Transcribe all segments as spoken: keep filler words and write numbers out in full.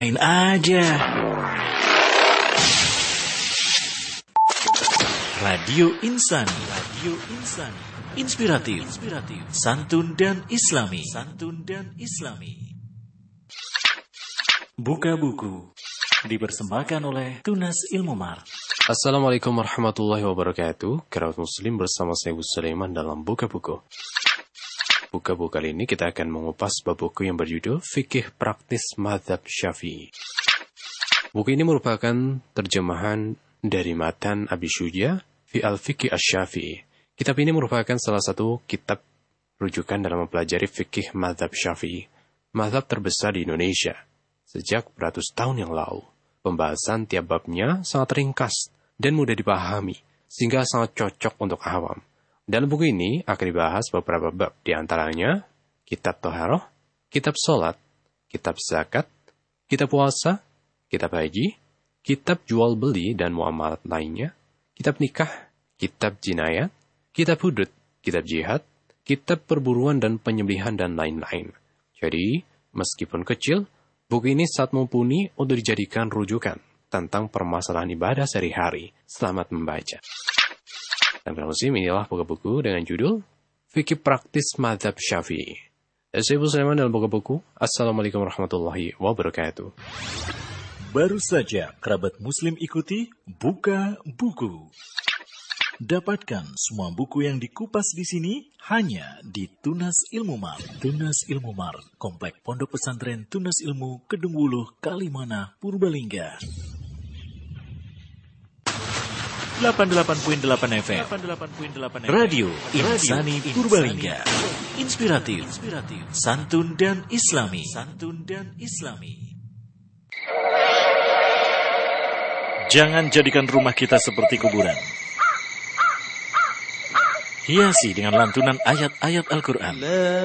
Main aja. Radio Insani, Radio Insani, inspiratif, inspiratif, santun dan islami, santun dan islami. Buka buku dipersembahkan oleh Tunas Ilmu Mart. Assalamualaikum warahmatullahi wabarakatuh. Kerabat Muslim bersama saya Bu Sulaiman dalam Buka Buku. Buka buku kali ini kita akan mengupas bab buku yang berjudul Fikih Praktis Mazhab Syafi'i. Buku ini merupakan terjemahan dari matan Abi Syuja fi al-Fiqh asy-Syafi'i. Kitab ini merupakan salah satu kitab rujukan dalam mempelajari fikih mazhab Syafi'i, mazhab terbesar di Indonesia sejak beratus tahun yang lalu. Pembahasan tiap babnya sangat ringkas dan mudah dipahami, sehingga sangat cocok untuk awam. Dalam buku ini akan dibahas beberapa bab, di antaranya kitab Thaharah, kitab Salat, kitab Zakat, kitab Puasa, kitab Haji, kitab Jual Beli dan Muamalat lainnya, kitab Nikah, kitab Jinayat, kitab Hudud, kitab Jihad, kitab Perburuan dan Penyembelihan dan lain-lain. Jadi, meskipun kecil, buku ini sangat mumpuni untuk dijadikan rujukan tentang permasalahan ibadah sehari-hari. Selamat membaca. Dan pada musim inilah buku-buku dengan judul Fikih Praktis Mazhab Syafi'i. Saya Bu Sulaiman dalam buku-buku. Assalamualaikum warahmatullahi wabarakatuh. Baru saja kerabat Muslim ikuti Buka Buku. Dapatkan semua buku yang dikupas di sini hanya di Tunas Ilmu Mart. Tunas Ilmu Mart, Komplek Pondok Pesantren Tunas Ilmu, Kedung Wuluh, Kalimana, Purbalingga. delapan puluh delapan koma delapan F M Radio Insani Purbalingga. Inspiratif, santun dan islami. Santun dan islami. Jangan jadikan rumah kita seperti kuburan. Hiasi dengan lantunan ayat-ayat Al-Quran.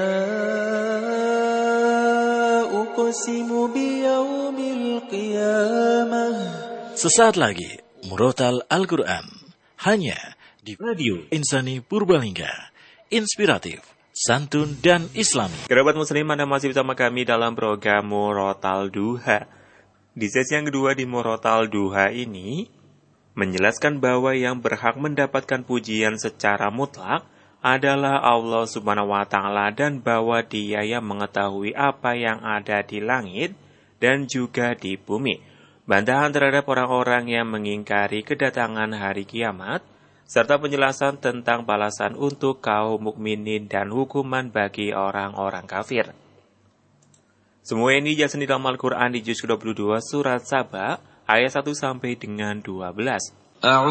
Sesaat lagi, Murotal Al-Quran. Hanya di Radio Insani Purbalingga. Inspiratif, santun, dan islami. Kerabat Muslim, Anda masih bersama kami dalam program Murotal Duha. Di sesi yang kedua di Murotal Duha ini, menjelaskan bahwa yang berhak mendapatkan pujian secara mutlak adalah Allah Subhanahu wa Ta'ala, dan bahwa Dia yang mengetahui apa yang ada di langit dan juga di bumi. Bantahan terhadap orang-orang yang mengingkari kedatangan hari kiamat, serta penjelasan tentang balasan untuk kaum mukminin dan hukuman bagi orang-orang kafir. Semua ini dijelaskan di dalam Al-Quran di juz ke dua puluh dua surat Saba ayat satu sampai dengan dua belas.